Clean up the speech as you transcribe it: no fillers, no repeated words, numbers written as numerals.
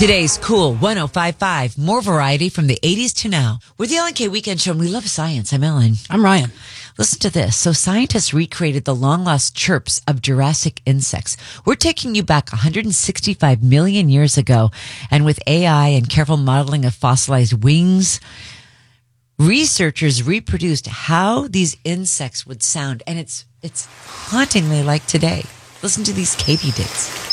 Today's Cool 105.5. More variety from the 80s to now. We're the Ellen K Weekend Show, and we love science. I'm Ellen. I'm Ryan. Listen to this. So scientists recreated the long-lost chirps of Jurassic insects. We're taking you back 165 million years ago. And with AI and careful modeling of fossilized wings, researchers reproduced how these insects would sound. And it's hauntingly like today. Listen to these katydids.